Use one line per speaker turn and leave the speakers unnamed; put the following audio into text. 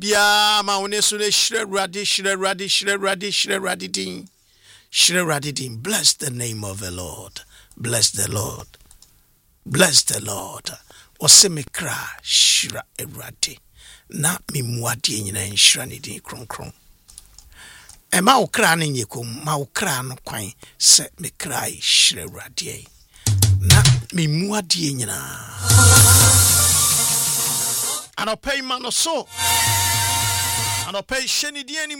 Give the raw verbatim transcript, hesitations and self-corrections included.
bia ma one so ne hyire Awurade hyire Awurade hyire Awurade hyire Awurade din hyire Awurade din. Bless the name of the Lord. Bless the Lord. Bless the Lord. Osemekra hyire Awurade na me muade nyina hyire ne din kronkron. E ma okra ne nyekom ma okra no kwan se me krai hyire Awurade na me muade nyina anopay mano so anopay sheni di